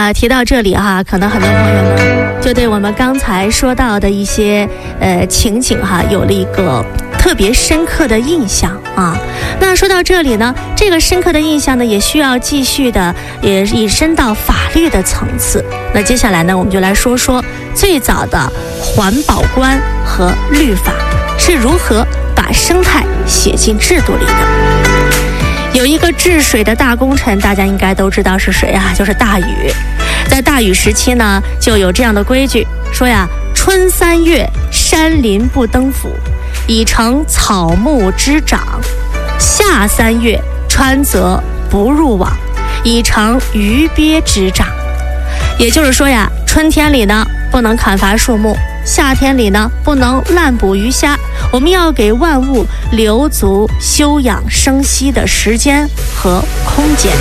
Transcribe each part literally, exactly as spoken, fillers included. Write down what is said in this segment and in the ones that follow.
那提到这里哈，可能很多朋友呢就对我们刚才说到的一些呃情景哈有了一个特别深刻的印象啊。那说到这里呢，这个深刻的印象呢也需要继续的也引申到法律的层次。那接下来呢，我们就来说说最早的环保观和律法是如何把生态写进制度里的。有一个治水的大功臣，大家应该都知道是谁啊？就是大禹。在大禹时期呢，就有这样的规矩，说呀，春三月，山林不登府，以成草木之长；夏三月，川泽不入网，以成鱼鳖之长。也就是说呀，春天里呢不能砍伐树木，夏天里呢不能滥捕鱼虾，我们要给万物留足休养生息的时间和空间。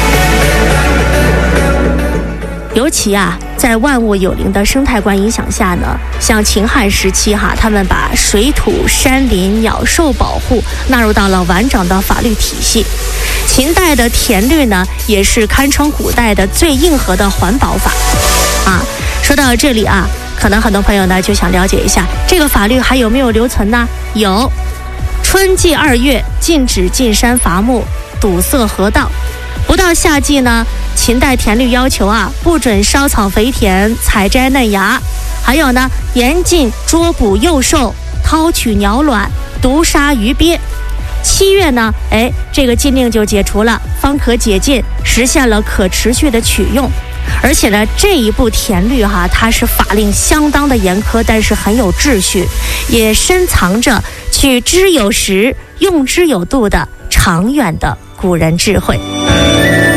尤其啊，在万物有灵的生态观影响下呢，像秦汉时期哈，他们把水土、山林、鸟兽保护纳入到了完整的法律体系。秦代的田律呢，也是堪称古代的最硬核的环保法啊。说到这里啊，可能很多朋友呢就想了解一下，这个法律还有没有留存呢？有，春季二月禁止进山伐木，堵塞河道。不到夏季呢，秦代田律要求啊，不准烧草肥田、采摘嫩芽，还有呢，严禁捉捕幼兽、掏取鸟卵、毒杀鱼鳖。七月呢，哎，这个禁令就解除了，方可解禁，实现了可持续的取用。而且呢，这一部田律哈，它是法令相当的严苛，但是很有秩序，也深藏着取之有时、用之有度的长远的古人智慧。